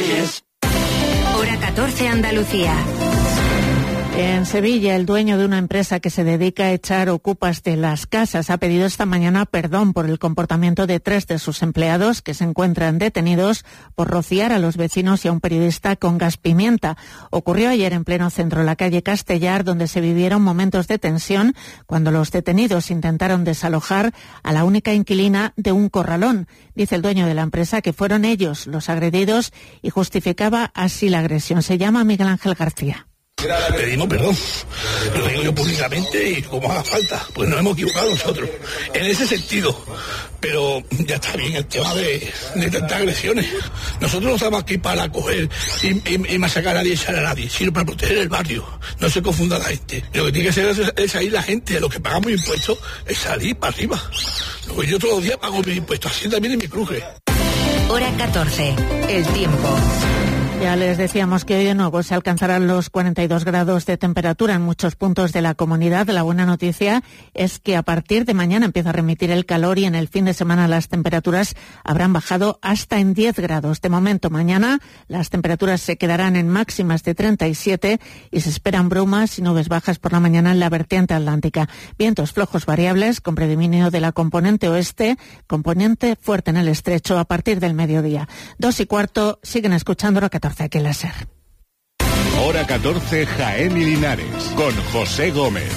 Reyes. Hora 14 Andalucía. En Sevilla, el dueño de una empresa que se dedica a echar ocupas de las casas ha pedido esta mañana perdón por el comportamiento de 3 de sus empleados que se encuentran detenidos por rociar a los vecinos y a un periodista con gas pimienta. Ocurrió ayer en pleno centro, en la calle Castellar, donde se vivieron momentos de tensión cuando los detenidos intentaron desalojar a la única inquilina de un corralón. Dice el dueño de la empresa que fueron ellos los agredidos y justificaba así la agresión. Se llama Miguel Ángel García. Pedimos perdón, lo digo yo públicamente y como haga falta, pues nos hemos equivocado nosotros, en ese sentido, pero ya está bien el tema de tantas agresiones. Nosotros no estamos aquí para coger y masacar a nadie y echar a nadie, sino para proteger el barrio, no se confunda la gente. Lo que tiene que ser es salir la gente, los que pagamos impuestos, es salir para arriba. Lo que yo todos los días pago mis impuestos, así también en mi cruje. Hora 14, el tiempo. Ya les decíamos que hoy de nuevo se alcanzarán los 42 grados de temperatura en muchos puntos de la comunidad. La buena noticia es que a partir de mañana empieza a remitir el calor y en el fin de semana las temperaturas habrán bajado hasta en 10 grados. De momento, mañana las temperaturas se quedarán en máximas de 37 y se esperan brumas y nubes bajas por la mañana en la vertiente atlántica. Vientos flojos variables con predominio de la componente oeste, componente fuerte en el estrecho a partir del mediodía. 2:15, siguen escuchando Hora 14 aquí en la SER. Hora 14, Jaén y Linares, con José Gómez.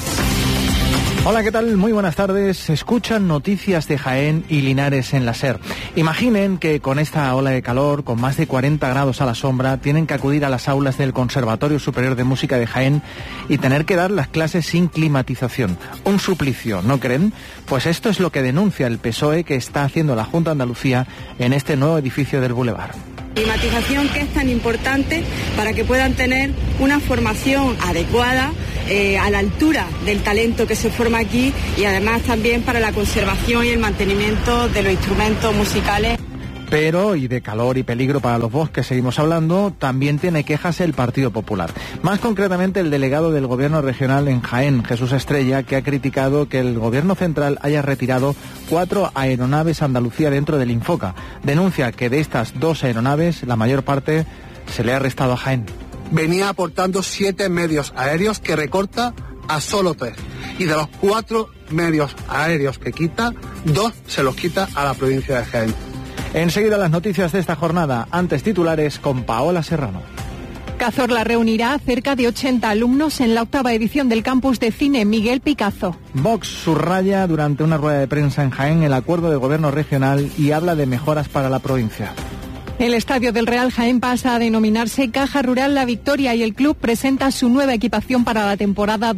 Hola, ¿qué tal? Muy buenas tardes. Escuchan noticias de Jaén y Linares en la SER. Imaginen que con esta ola de calor, con más de 40 grados a la sombra, tienen que acudir a las aulas del Conservatorio Superior de Música de Jaén y tener que dar las clases sin climatización. Un suplicio, ¿no creen? Pues esto es lo que denuncia el PSOE que está haciendo la Junta de Andalucía en este nuevo edificio del Boulevard. Climatización que es tan importante para que puedan tener una formación adecuada a la altura del talento que se forma aquí y además también para la conservación y el mantenimiento de los instrumentos musicales. Pero, y de calor y peligro para los bosques seguimos hablando, también tiene quejas el Partido Popular. Más concretamente el delegado del Gobierno regional en Jaén, Jesús Estrella, que ha criticado que el Gobierno central haya retirado 4 aeronaves Andalucía dentro del Infoca. Denuncia que de estas 2 aeronaves, la mayor parte se le ha restado a Jaén. Venía aportando 7 medios aéreos que recorta a solo 3. Y de los 4 medios aéreos que quita, 2 se los quita a la provincia de Jaén. Enseguida las noticias de esta jornada, antes titulares con Paola Serrano. Cazorla reunirá a cerca de 80 alumnos en la 8ª edición del campus de cine Miguel Picazo. Vox subraya durante una rueda de prensa en Jaén el acuerdo de gobierno regional y habla de mejoras para la provincia. El estadio del Real Jaén pasa a denominarse Caja Rural La Victoria y el club presenta su nueva equipación para la temporada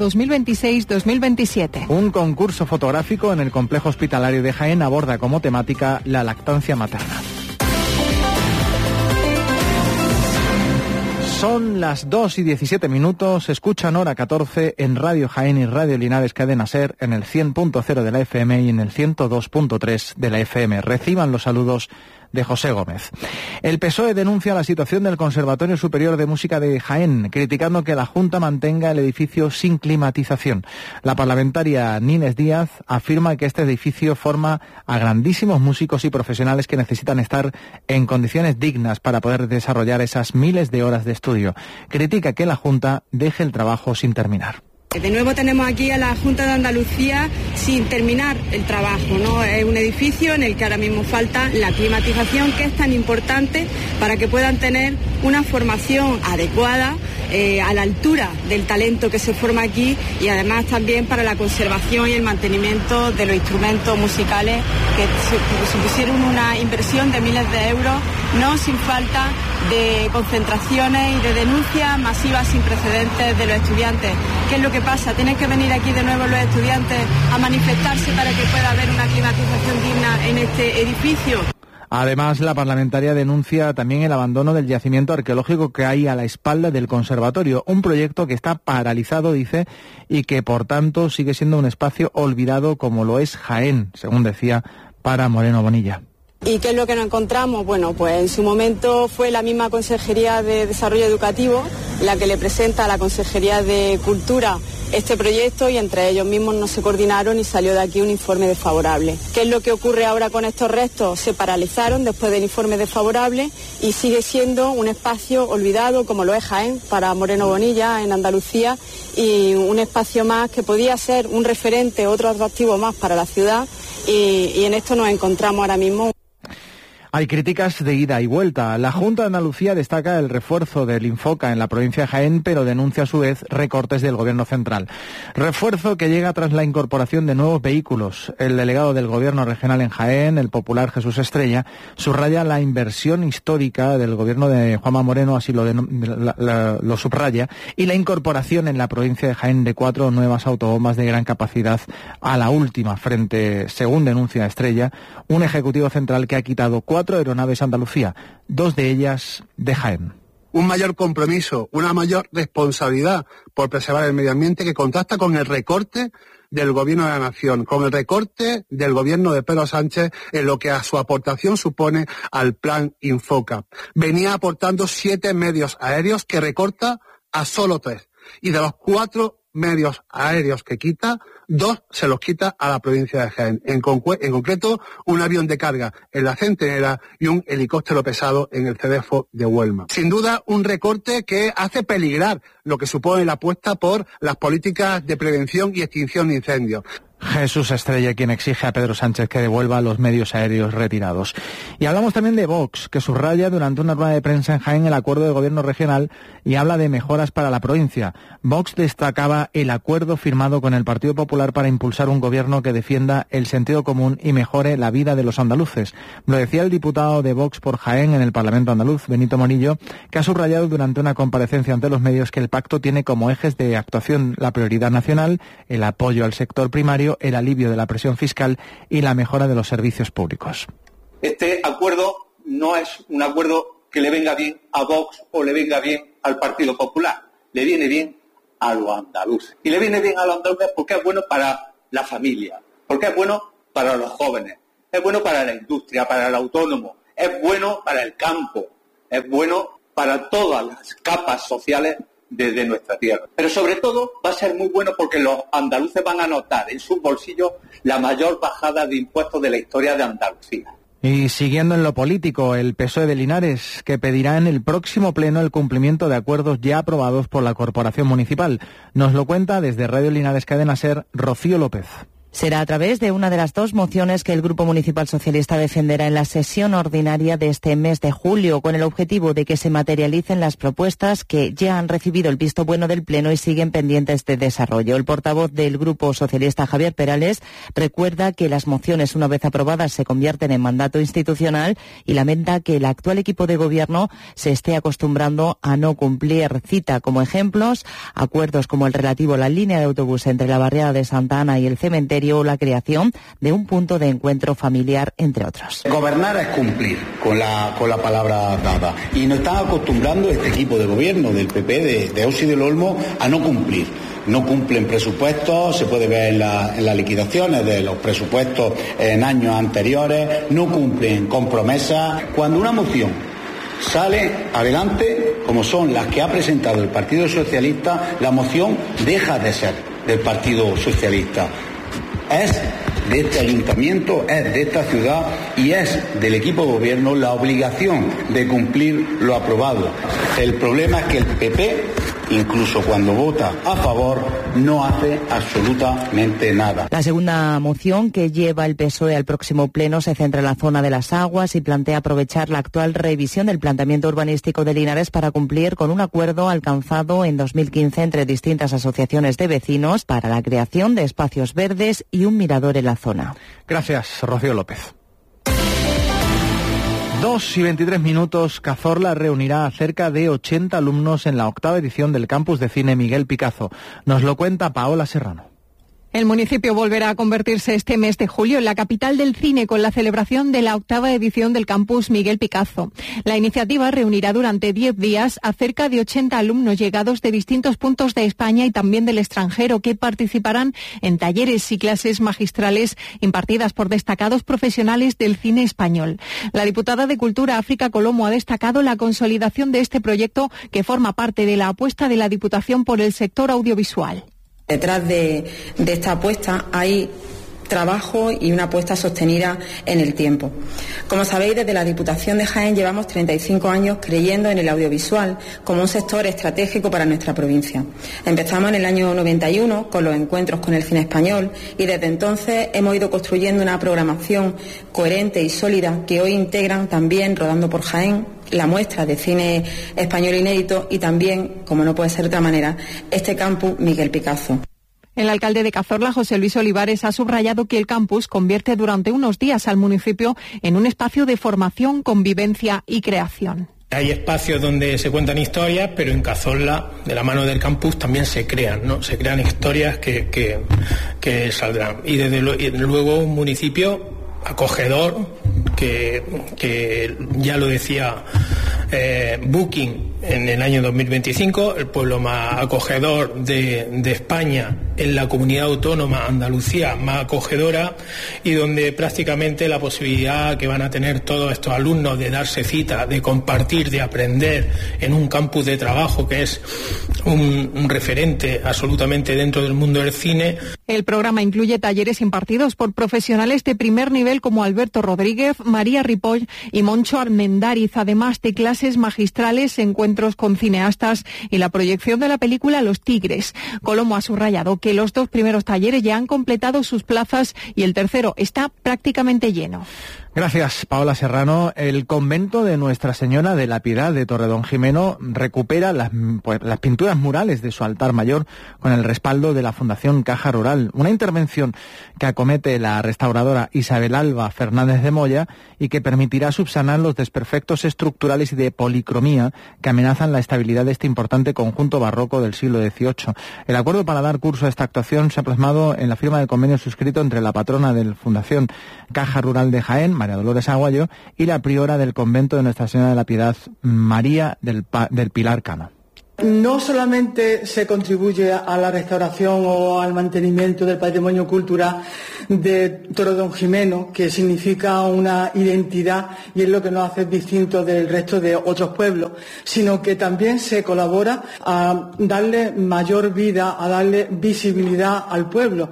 2026-2027. Un concurso fotográfico en el complejo hospitalario de Jaén aborda como temática la lactancia materna. Son las 2:17, escuchan Hora 14 en Radio Jaén y Radio Linares Cadena SER en el 100.0 de la FM y en el 102.3 de la FM. Reciban los saludos de José Gómez. El PSOE denuncia la situación del Conservatorio Superior de Música de Jaén, criticando que la Junta mantenga el edificio sin climatización. La parlamentaria Nines Díaz afirma que este edificio forma a grandísimos músicos y profesionales que necesitan estar en condiciones dignas para poder desarrollar esas miles de horas de estudio. Critica que la Junta deje el trabajo sin terminar. De nuevo tenemos aquí a la Junta de Andalucía sin terminar el trabajo, ¿no? Es un edificio en el que ahora mismo falta la climatización, que es tan importante para que puedan tener una formación adecuada a la altura del talento que se forma aquí y además también para la conservación y el mantenimiento de los instrumentos musicales que supusieron una inversión de miles de euros, no sin falta de concentraciones y de denuncias masivas sin precedentes de los estudiantes. ¿Qué es lo que pasa? Tienen que venir aquí de nuevo los estudiantes a manifestarse para que pueda haber una climatización digna en este edificio. Además, la parlamentaria denuncia también el abandono del yacimiento arqueológico que hay a la espalda del conservatorio, un proyecto que está paralizado, dice, y que por tanto sigue siendo un espacio olvidado como lo es Jaén, según decía, para Moreno Bonilla. ¿Y qué es lo que nos encontramos? Bueno, pues en su momento fue la misma Consejería de Desarrollo Educativo la que le presenta a la Consejería de Cultura este proyecto y entre ellos mismos no se coordinaron y salió de aquí un informe desfavorable. ¿Qué es lo que ocurre ahora con estos restos? Se paralizaron después del informe desfavorable y sigue siendo un espacio olvidado como lo es Jaén para Moreno Bonilla en Andalucía y un espacio más que podía ser un referente, otro atractivo más para la ciudad y en esto nos encontramos ahora mismo. Hay críticas de ida y vuelta. La Junta de Andalucía destaca el refuerzo del Infoca en la provincia de Jaén, pero denuncia a su vez recortes del Gobierno central. Refuerzo que llega tras la incorporación de nuevos vehículos. El delegado del Gobierno regional en Jaén, el popular Jesús Estrella, subraya la inversión histórica del Gobierno de Juanma Moreno, así lo subraya, y la incorporación en la provincia de Jaén de 4 nuevas autobombas de gran capacidad a la última frente, según denuncia Estrella, un ejecutivo central que ha quitado 4 aeronaves a Andalucía, 2 de ellas de Jaén. Un mayor compromiso, una mayor responsabilidad por preservar el medio ambiente que contrasta con el recorte del Gobierno de la Nación, con el recorte del Gobierno de Pedro Sánchez en lo que a su aportación supone al plan Infoca. Venía aportando 7 medios aéreos que recorta a solo 3 y de los 4 medios aéreos que quita, 2 se los quita a la provincia de Jaén. En concreto, un avión de carga en la Centenera y un helicóptero pesado en el CEDEFO de Huelma. Sin duda, un recorte que hace peligrar lo que supone la apuesta por las políticas de prevención y extinción de incendios. Jesús Estrella, quien exige a Pedro Sánchez que devuelva los medios aéreos retirados. Y hablamos también de Vox, que subraya durante una rueda de prensa en Jaén el acuerdo de gobierno regional y habla de mejoras para la provincia. Vox destacaba el acuerdo firmado con el Partido Popular para impulsar un gobierno que defienda el sentido común y mejore la vida de los andaluces. Lo decía el diputado de Vox por Jaén en el Parlamento andaluz, Benito Morillo, que ha subrayado durante una comparecencia ante los medios que el pacto tiene como ejes de actuación la prioridad nacional, el apoyo al sector primario, el alivio de la presión fiscal y la mejora de los servicios públicos. Este acuerdo no es un acuerdo que le venga bien a Vox o le venga bien al Partido Popular. Le viene bien a los andaluces. Y le viene bien a los andaluces porque es bueno para la familia, porque es bueno para los jóvenes, es bueno para la industria, para el autónomo, es bueno para el campo, es bueno para todas las capas sociales de nuestra tierra. Pero sobre todo va a ser muy bueno porque los andaluces van a notar en sus bolsillos la mayor bajada de impuestos de la historia de Andalucía. Y siguiendo en lo político, el PSOE de Linares, que pedirá en el próximo pleno el cumplimiento de acuerdos ya aprobados por la Corporación Municipal. Nos lo cuenta desde Radio Linares Cadena SER, Rocío López. Será a través de una de las 2 mociones que el Grupo Municipal Socialista defenderá en la sesión ordinaria de este mes de julio, con el objetivo de que se materialicen las propuestas que ya han recibido el visto bueno del Pleno y siguen pendientes de desarrollo. El portavoz del Grupo Socialista, Javier Perales, recuerda que las mociones, una vez aprobadas, se convierten en mandato institucional y lamenta que el actual equipo de gobierno se esté acostumbrando a no cumplir. Cita como ejemplos acuerdos como el relativo a la línea de autobús entre la barriada de Santa Ana y el cementerio, o la creación de un punto de encuentro familiar, entre otros. Gobernar es cumplir con la palabra dada. Y nos están acostumbrando este equipo de gobierno del PP, de Eusi del Olmo, a no cumplir. No cumplen presupuestos, se puede ver en las liquidaciones de los presupuestos en años anteriores, no cumplen con promesas. Cuando una moción sale adelante, como son las que ha presentado el Partido Socialista, la moción deja de ser del Partido Socialista. Es de este ayuntamiento, es de esta ciudad y es del equipo de gobierno la obligación de cumplir lo aprobado. El problema es que el PP, incluso cuando vota a favor, no hace absolutamente nada. La segunda moción que lleva el PSOE al próximo pleno se centra en la zona de las aguas y plantea aprovechar la actual revisión del planteamiento urbanístico de Linares para cumplir con un acuerdo alcanzado en 2015 entre distintas asociaciones de vecinos para la creación de espacios verdes y un mirador en la zona. Gracias, Rocío López. 2:23, Cazorla reunirá a cerca de 80 alumnos en la 8ª edición del Campus de Cine Miguel Picazo. Nos lo cuenta Paola Serrano. El municipio volverá a convertirse este mes de julio en la capital del cine con la celebración de la 8ª edición del Campus Miguel Picazo. La iniciativa reunirá durante 10 días a cerca de 80 alumnos llegados de distintos puntos de España y también del extranjero que participarán en talleres y clases magistrales impartidas por destacados profesionales del cine español. La diputada de Cultura, África Colomo, ha destacado la consolidación de este proyecto que forma parte de la apuesta de la Diputación por el sector audiovisual. Detrás de esta apuesta hay trabajo y una apuesta sostenida en el tiempo. Como sabéis, desde la Diputación de Jaén llevamos 35 años creyendo en el audiovisual como un sector estratégico para nuestra provincia. Empezamos en el año 91 con los encuentros con el cine español y desde entonces hemos ido construyendo una programación coherente y sólida que hoy integran también, rodando por Jaén, la muestra de cine español inédito y también, como no puede ser de otra manera, este campus Miguel Picazo. El alcalde de Cazorla, José Luis Olivares, ha subrayado que el campus convierte durante unos días al municipio en un espacio de formación, convivencia y creación. Hay espacios donde se cuentan historias, pero en Cazorla, de la mano del campus, también se crean, ¿no? Se crean historias que saldrán. Y desde luego un municipio acogedor, que ya lo decía Booking en el año 2025, el pueblo más acogedor de España en la comunidad autónoma Andalucía más acogedora, y donde prácticamente la posibilidad que van a tener todos estos alumnos de darse cita, de compartir, de aprender en un campus de trabajo que es un referente absolutamente dentro del mundo del cine. El programa incluye talleres impartidos por profesionales de primer nivel como Alberto Rodríguez, María Ripoll y Moncho Armendáriz, además de clases magistrales, encuentros con cineastas y la proyección de la película Los Tigres. Colomo ha subrayado que los 2 primeros talleres ya han completado sus plazas y el tercero está prácticamente lleno. Gracias, Paola Serrano. El convento de Nuestra Señora de la Piedad de Torredonjimeno recupera las pinturas murales de su altar mayor con el respaldo de la Fundación Caja Rural. Una intervención que acomete la restauradora Isabel Alba Fernández de Moya y que permitirá subsanar los desperfectos estructurales y de policromía que amenazan la estabilidad de este importante conjunto barroco del siglo XVIII. El acuerdo para dar curso a esta actuación se ha plasmado en la firma del convenio suscrito entre la patrona de la Fundación Caja Rural de Jaén, María Dolores Aguayo, y la priora del convento de Nuestra Señora de la Piedad, María del Pilar Cano. No solamente se contribuye a la restauración o al mantenimiento del patrimonio cultural de Torredonjimeno, que significa una identidad y es lo que nos hace distintos del resto de otros pueblos, sino que también se colabora a darle mayor vida, a darle visibilidad al pueblo.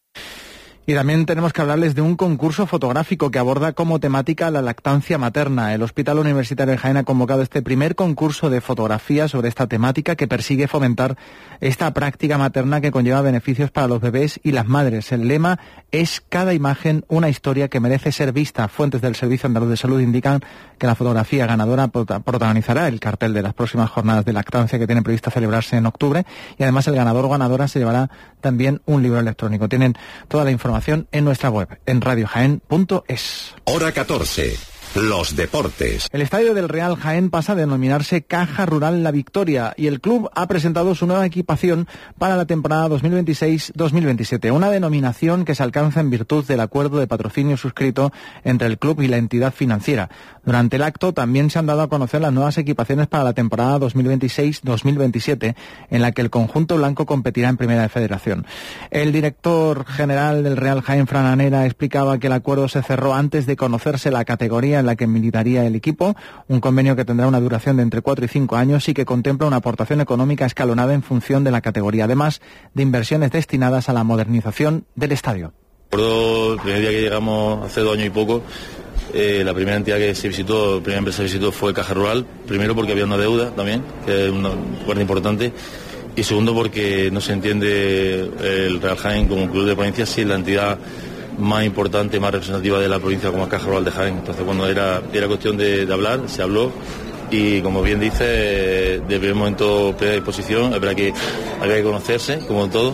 Y también tenemos que hablarles de un concurso fotográfico que aborda como temática la lactancia materna. El Hospital Universitario de Jaén ha convocado este primer concurso de fotografía sobre esta temática que persigue fomentar esta práctica materna que conlleva beneficios para los bebés y las madres. El lema es cada imagen una historia que merece ser vista. Fuentes del Servicio Andaluz de Salud indican que la fotografía ganadora protagonizará el cartel de las próximas jornadas de lactancia que tienen previsto celebrarse en octubre, y además el ganador o ganadora se llevará también un libro electrónico. Tienen toda la información en nuestra web, en radiojaén.es. Hora 14. Los deportes. El estadio del Real Jaén pasa a denominarse Caja Rural La Victoria y el club ha presentado su nueva equipación para la temporada 2026-2027, una denominación que se alcanza en virtud del acuerdo de patrocinio suscrito entre el club y la entidad financiera. Durante el acto también se han dado a conocer las nuevas equipaciones para la temporada 2026-2027, en la que el conjunto blanco competirá en Primera de Federación. El director general del Real Jaén, Fran Anera, explicaba que el acuerdo se cerró antes de conocerse la categoría en la que militaría el equipo, un convenio que tendrá una duración de entre 4 y 5 años y que contempla una aportación económica escalonada en función de la categoría, además de inversiones destinadas a la modernización del estadio. El primer día que llegamos, hace 2 años y poco, la primera entidad que se visitó, la primera empresa que se visitó fue Caja Rural, primero porque había una deuda también, que es una parte importante, y segundo porque no se entiende el Real Jaén como un club de provincia sin la entidad más importante, más representativa de la provincia como Caja Rural de Jaén. Entonces cuando era cuestión de hablar, se habló y como bien dice, de primer momento plena disposición. Es verdad que había que conocerse, como todo,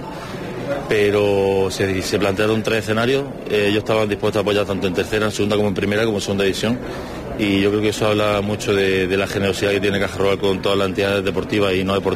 pero se plantearon 3 escenarios. Ellos estaban dispuestos a apoyar tanto en tercera, en segunda como en primera, como en segunda división, y yo creo que eso habla mucho de la generosidad que tiene Caja Rural con todas las entidades deportivas y no deportivas.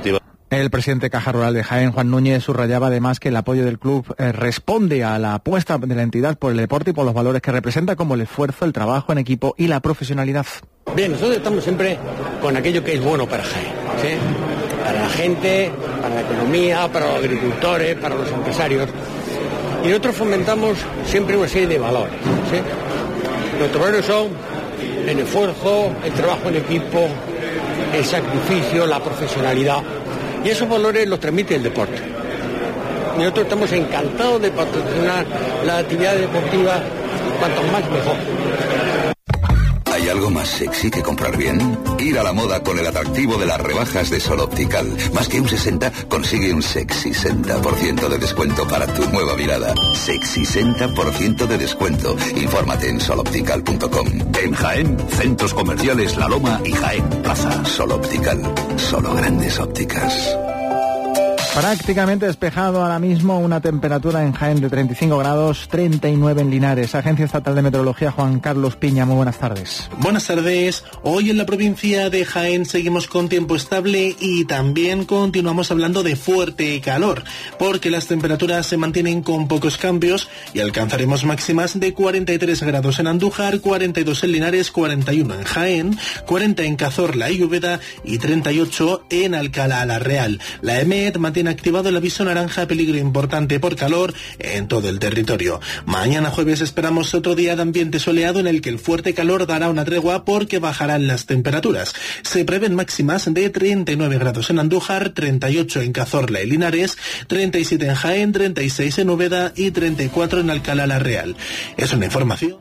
El presidente Caja Rural de Jaén, Juan Núñez, subrayaba además que el apoyo del club responde a la apuesta de la entidad por el deporte y por los valores que representa, como el esfuerzo, el trabajo en equipo y la profesionalidad. Bien, nosotros estamos siempre con aquello que es bueno para Jaén, ¿sí? Para la gente, para la economía, para los agricultores, para los empresarios. Y nosotros fomentamos siempre una serie de valores, ¿sí? Nuestros valores son el esfuerzo, el trabajo en equipo, el sacrificio, la profesionalidad. Y esos valores los transmite el deporte. Y nosotros estamos encantados de patrocinar la actividad deportiva, cuanto más mejor. ¿Hay algo más sexy que comprar bien? Ir a la moda con el atractivo de las rebajas de Sol Optical. Más que un 60, consigue un sexy 60% de descuento para tu nueva mirada. Sexy 60% de descuento. Infórmate en soloptical.com. En Jaén, centros comerciales La Loma y Jaén Plaza. Sol Optical. Solo grandes ópticas. Prácticamente despejado ahora mismo, una temperatura en Jaén de 35 grados, 39 en Linares. Agencia Estatal de Meteorología, Juan Carlos Piña, muy buenas tardes. Buenas tardes. Hoy en la provincia de Jaén seguimos con tiempo estable y también continuamos hablando de fuerte calor, porque las temperaturas se mantienen con pocos cambios y alcanzaremos máximas de 43 grados en Andújar, 42 en Linares, 41 en Jaén, 40 en Cazorla y Úbeda y 38 en Alcalá la Real. La EMET mantiene activado el aviso naranja peligro importante por calor en todo el territorio. Mañana jueves esperamos otro día de ambiente soleado en el que el fuerte calor dará una tregua porque bajarán las temperaturas. Se prevén máximas de 39 grados en Andújar, 38 en Cazorla y Linares, 37 en Jaén, 36 en Úbeda y 34 en Alcalá la Real. Es una información.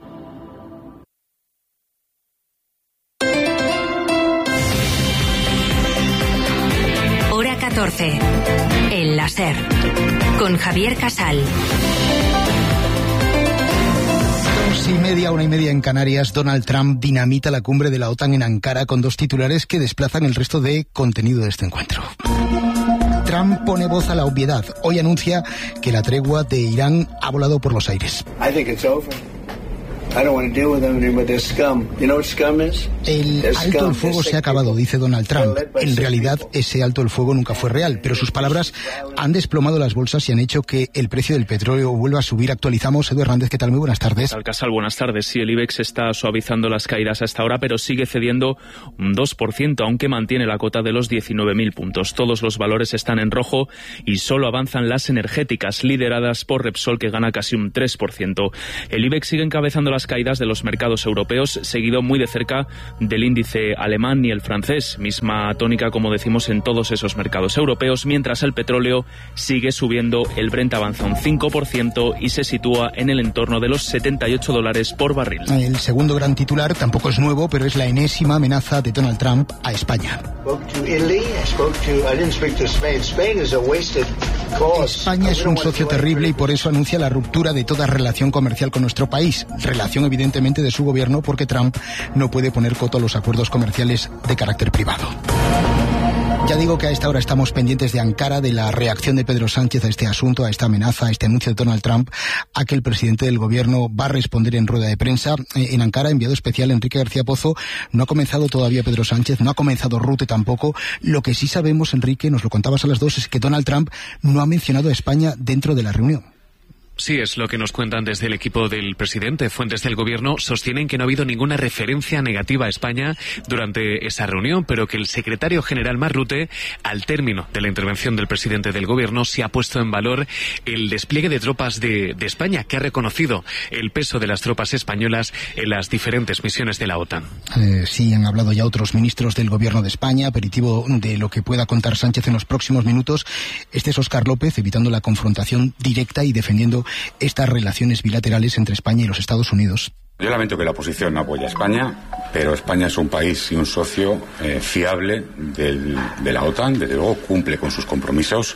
Hora 14. El láser. Con Javier Casal. 2:30, 1:30 en Canarias. Donald Trump dinamita la cumbre de la OTAN en Ankara con dos titulares que desplazan el resto de contenido de este encuentro. Trump pone voz a la obviedad. Hoy anuncia que la tregua de Irán ha volado por los aires. El alto el fuego se ha acabado, dice Donald Trump. En realidad, ese alto el fuego nunca fue real, pero sus palabras han desplomado las bolsas y han hecho que el precio del petróleo vuelva a subir. Actualizamos. Edu Hernández, ¿qué tal? Muy buenas tardes. Casal, buenas tardes. Sí, el IBEX está suavizando las caídas hasta ahora, pero sigue cediendo un 2%, aunque mantiene la cota de los 19.000 puntos. Todos los valores están en rojo y solo avanzan las energéticas, lideradas por Repsol, que gana casi un 3%. El IBEX sigue encabezando las caídas de los mercados europeos, seguido muy de cerca del índice alemán y el francés, misma tónica, como decimos, en todos esos mercados europeos, mientras el petróleo sigue subiendo. El Brent avanza un 5% y se sitúa en el entorno de los $78 por barril. El segundo gran titular tampoco es nuevo, pero es la enésima amenaza de Donald Trump a España. España es un socio terrible y por eso anuncia la ruptura de toda relación comercial con nuestro país. Relación evidentemente de su gobierno, porque Trump no puede poner coto a los acuerdos comerciales de carácter privado. Ya digo que a esta hora estamos pendientes de Ankara, de la reacción de Pedro Sánchez a este asunto, a esta amenaza, a este anuncio de Donald Trump, a que el presidente del gobierno va a responder en rueda de prensa. En Ankara, enviado especial Enrique García Pozo, no ha comenzado todavía Pedro Sánchez, no ha comenzado Rutte tampoco. Lo que sí sabemos, Enrique, nos lo contabas a las 2, es que Donald Trump no ha mencionado a España dentro de la reunión. Sí, es lo que nos cuentan desde el equipo del presidente. Fuentes del gobierno sostienen que no ha habido ninguna referencia negativa a España durante esa reunión, pero que el secretario general Mark Rutte, al término de la intervención del presidente del gobierno, sí ha puesto en valor el despliegue de tropas de España, que ha reconocido el peso de las tropas españolas en las diferentes misiones de la OTAN. Sí, han hablado ya otros ministros del gobierno de España, aperitivo de lo que pueda contar Sánchez en los próximos minutos. Este es Óscar López, evitando la confrontación directa y defendiendo estas relaciones bilaterales entre España y los Estados Unidos. Yo lamento que la oposición no apoye a España, pero España es un país y un socio fiable de la OTAN. Desde luego cumple con sus compromisos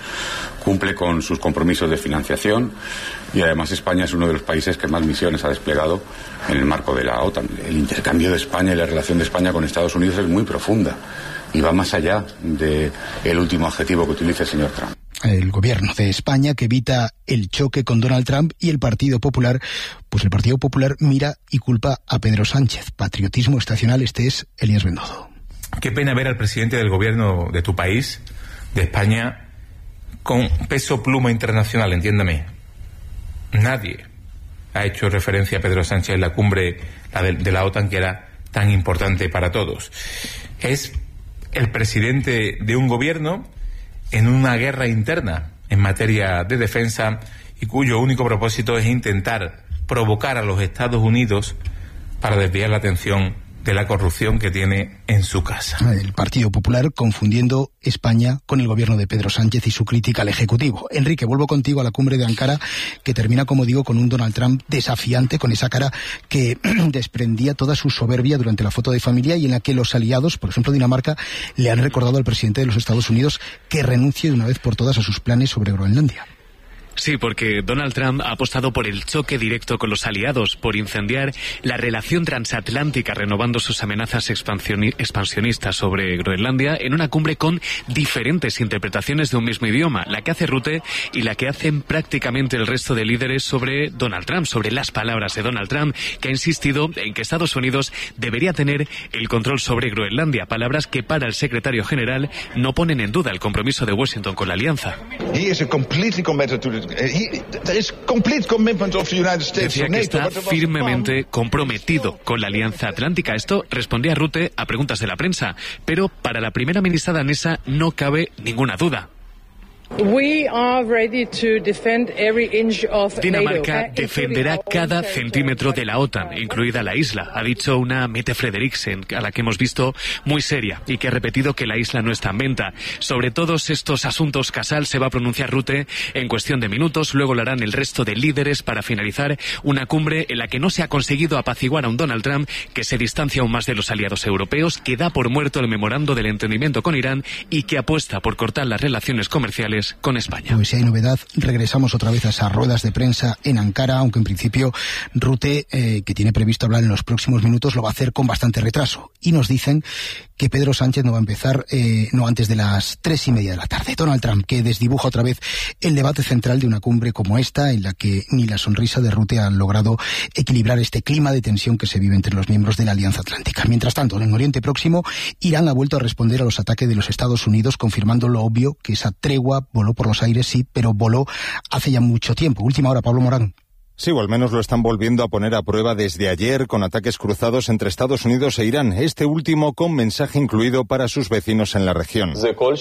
de financiación, y además España es uno de los países que más misiones ha desplegado en el marco de la OTAN. El intercambio de España y la relación de España con Estados Unidos es muy profunda y va más allá del último adjetivo que utiliza el señor Trump. El gobierno de España, que evita el choque con Donald Trump, y el Partido Popular, pues el Partido Popular mira y culpa a Pedro Sánchez. Patriotismo estacional. Este es Elías Bendodo. Qué pena ver al presidente del gobierno de tu país de España con peso pluma internacional, entiéndame. Nadie ha hecho referencia a Pedro Sánchez en la cumbre de la OTAN, que era tan importante para todos. Es el presidente de un gobierno en una guerra interna en materia de defensa y cuyo único propósito es intentar provocar a los Estados Unidos para desviar la atención de la corrupción que tiene en su casa. El Partido Popular confundiendo España con el gobierno de Pedro Sánchez y su crítica al Ejecutivo. Enrique, vuelvo contigo a la cumbre de Ankara, que termina, como digo, con un Donald Trump desafiante, con esa cara que desprendía toda su soberbia durante la foto de familia y en la que los aliados, por ejemplo Dinamarca, le han recordado al presidente de los Estados Unidos que renuncie de una vez por todas a sus planes sobre Groenlandia. Sí, porque Donald Trump ha apostado por el choque directo con los aliados, por incendiar la relación transatlántica, renovando sus amenazas expansionistas sobre Groenlandia en una cumbre con diferentes interpretaciones de un mismo idioma, la que hace Rutte y la que hacen prácticamente el resto de líderes sobre Donald Trump, sobre las palabras de Donald Trump, que ha insistido en que Estados Unidos debería tener el control sobre Groenlandia, palabras que para el secretario general no ponen en duda el compromiso de Washington con la alianza. Decía que está firmemente comprometido con la Alianza Atlántica. Esto respondía Rutte a preguntas de la prensa, pero para la primera ministra danesa no cabe ninguna duda. Dinamarca defenderá cada centímetro de la OTAN, incluida la isla, ha dicho una Mette Frederiksen, a la que hemos visto muy seria y que ha repetido que la isla no está en venta. Sobre todos estos asuntos, Casal, se va a pronunciar Rutte en cuestión de minutos, luego lo harán el resto de líderes para finalizar una cumbre en la que no se ha conseguido apaciguar a un Donald Trump que se distancia aún más de los aliados europeos, que da por muerto el memorando del entendimiento con Irán y que apuesta por cortar las relaciones comerciales con España. Pues si hay novedad, regresamos otra vez a esas ruedas de prensa en Ankara, aunque en principio Rutte, que tiene previsto hablar en los próximos minutos, lo va a hacer con bastante retraso. Y nos dicen que Pedro Sánchez no va a empezar no antes de las 3:30 de la tarde. Donald Trump, que desdibuja otra vez el debate central de una cumbre como esta, en la que ni la sonrisa de Rutte ha logrado equilibrar este clima de tensión que se vive entre los miembros de la Alianza Atlántica. Mientras tanto, en Oriente Próximo, Irán ha vuelto a responder a los ataques de los Estados Unidos, confirmando lo obvio, que esa tregua voló por los aires, sí, pero voló hace ya mucho tiempo. Última hora, Pablo Morán. Sí, o al menos lo están volviendo a poner a prueba desde ayer con ataques cruzados entre Estados Unidos e Irán, este último con mensaje incluido para sus vecinos en la región.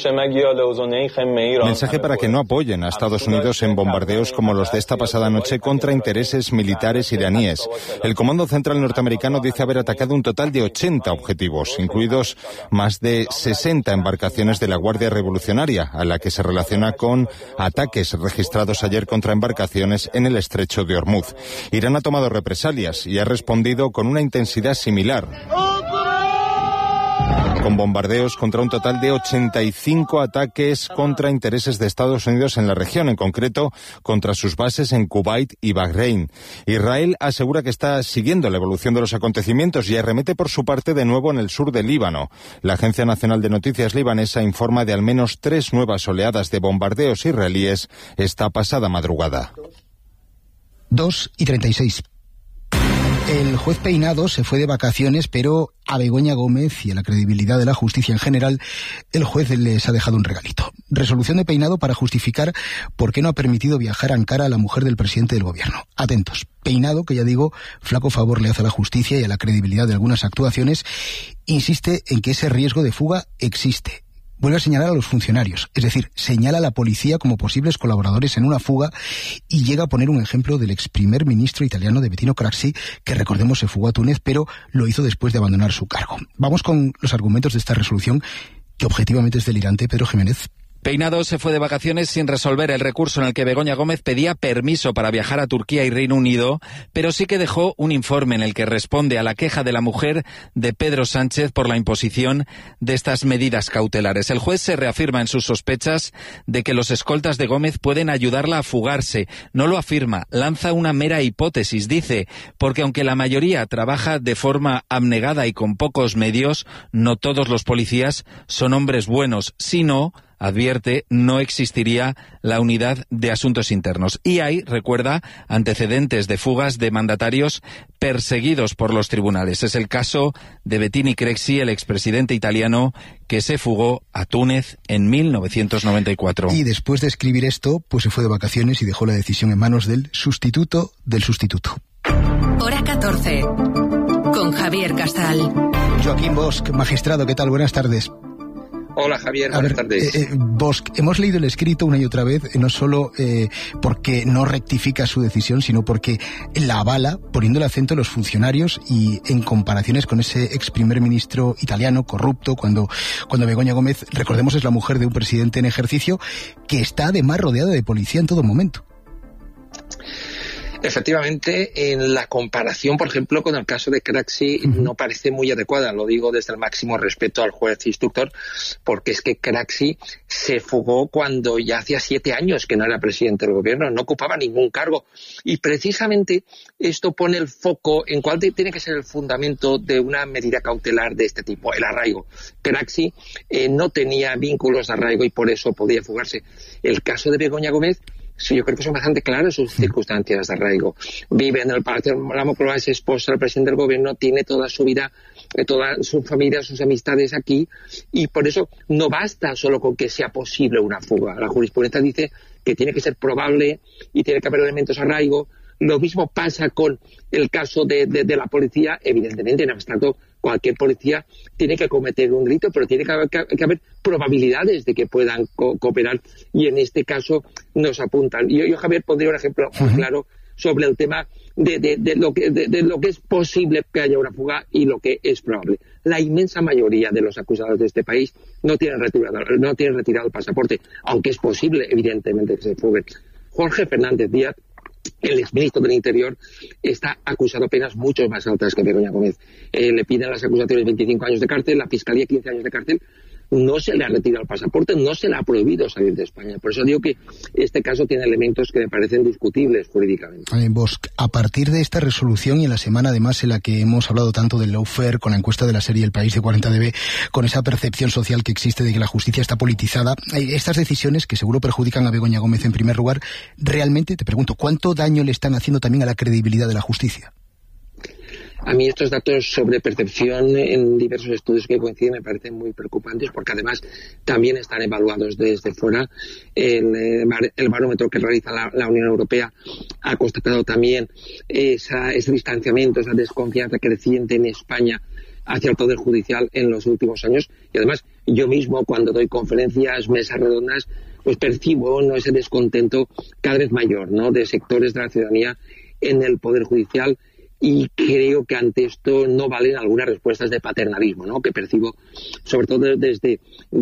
Mensaje para que no apoyen a Estados Unidos en bombardeos como los de esta pasada noche contra intereses militares iraníes. El Comando Central norteamericano dice haber atacado un total de 80 objetivos, incluidos más de 60 embarcaciones de la Guardia Revolucionaria, a la que se relaciona con ataques registrados ayer contra embarcaciones en el estrecho de Hormuz. Irán ha tomado represalias y ha respondido con una intensidad similar, con bombardeos contra un total de 85 ataques contra intereses de Estados Unidos en la región, en concreto contra sus bases en Kuwait y Bahrein. Israel asegura que está siguiendo la evolución de los acontecimientos y arremete por su parte de nuevo en el sur del Líbano. La Agencia Nacional de Noticias libanesa informa de al menos 3 nuevas oleadas de bombardeos israelíes esta pasada madrugada. 2:36. El juez Peinado se fue de vacaciones, pero a Begoña Gómez y a la credibilidad de la justicia en general, el juez les ha dejado un regalito. Resolución de Peinado para justificar por qué no ha permitido viajar a Ankara a la mujer del presidente del gobierno. Atentos. Peinado, que ya digo, flaco favor le hace a la justicia y a la credibilidad de algunas actuaciones, insiste en que ese riesgo de fuga existe. Vuelve a señalar a los funcionarios, es decir, señala a la policía como posibles colaboradores en una fuga y llega a poner un ejemplo del ex primer ministro italiano de Bettino Craxi, que recordemos se fugó a Túnez, pero lo hizo después de abandonar su cargo. Vamos con los argumentos de esta resolución, que objetivamente es delirante. Pedro Jiménez. Peinado se fue de vacaciones sin resolver el recurso en el que Begoña Gómez pedía permiso para viajar a Turquía y Reino Unido, pero sí que dejó un informe en el que responde a la queja de la mujer de Pedro Sánchez por la imposición de estas medidas cautelares. El juez se reafirma en sus sospechas de que los escoltas de Gómez pueden ayudarla a fugarse. No lo afirma, lanza una mera hipótesis, dice, porque aunque la mayoría trabaja de forma abnegada y con pocos medios, no todos los policías son hombres buenos, sino advierte, no existiría la unidad de asuntos internos. Y hay, recuerda, antecedentes de fugas de mandatarios perseguidos por los tribunales. Es el caso de Bettini Craxi, el expresidente italiano que se fugó a Túnez en 1994. Y después de escribir esto, pues se fue de vacaciones y dejó la decisión en manos del sustituto del sustituto. Hora 14, con Javier Casal. Joaquín Bosch, magistrado, ¿qué tal? Buenas tardes. Hola Javier, buenas tardes. Bosch, hemos leído el escrito una y otra vez, no solo porque no rectifica su decisión, sino porque la avala, poniendo el acento en los funcionarios y en comparaciones con ese ex primer ministro italiano corrupto, cuando Begoña Gómez, recordemos, es la mujer de un presidente en ejercicio que está además rodeada de policía en todo momento. Efectivamente, en la comparación, por ejemplo, con el caso de Craxi, no parece muy adecuada. Lo digo desde el máximo respeto al juez instructor, porque es que Craxi se fugó cuando ya hacía 7 años que no era presidente del gobierno, no ocupaba ningún cargo. Y precisamente esto pone el foco en cuál tiene que ser el fundamento de una medida cautelar de este tipo, el arraigo. Craxi no tenía vínculos de arraigo y por eso podía fugarse. El caso de Begoña Gómez, sí, yo creo que son bastante claras sus circunstancias de arraigo. Vive en el Palacio de la Moncloa, es esposa del presidente del gobierno, tiene toda su vida, toda su familia, sus amistades aquí, y por eso no basta solo con que sea posible una fuga. La jurisprudencia dice que tiene que ser probable y tiene que haber elementos de arraigo. Lo mismo pasa con el caso de la policía. Evidentemente, en abstracto, cualquier policía tiene que cometer un delito, pero tiene que haber probabilidades de que puedan cooperar, y en este caso nos apuntan. Yo Javier, pondría un ejemplo muy claro sobre el tema de lo que es posible que haya una fuga y lo que es probable. La inmensa mayoría de los acusados de este país no tienen retirado el pasaporte, aunque es posible, evidentemente, que se fuguen. Jorge Fernández Díaz, el exministro del Interior, está acusado a penas mucho más altas que Begoña Gómez. Le piden las acusaciones 25 años de cárcel, la Fiscalía 15 años de cárcel. No se le ha retirado el pasaporte, no se le ha prohibido salir de España. Por eso digo que este caso tiene elementos que me parecen discutibles jurídicamente. Bosch, a partir de esta resolución y en la semana además en la que hemos hablado tanto del lawfare, con la encuesta de la serie El País de 40DB, con esa percepción social que existe de que la justicia está politizada, estas decisiones que seguro perjudican a Begoña Gómez en primer lugar, realmente, te pregunto, ¿cuánto daño le están haciendo también a la credibilidad de la justicia? A mí estos datos sobre percepción en diversos estudios que coinciden me parecen muy preocupantes, porque además también están evaluados desde fuera. El barómetro que realiza la Unión Europea ha constatado también ese distanciamiento, esa desconfianza creciente en España hacia el Poder Judicial en los últimos años. Y además yo mismo, cuando doy conferencias, mesas redondas, pues percibo ese descontento cada vez mayor, ¿no?, de sectores de la ciudadanía en el Poder Judicial. Y creo que ante esto no valen algunas respuestas de paternalismo, ¿no?, que percibo sobre todo desde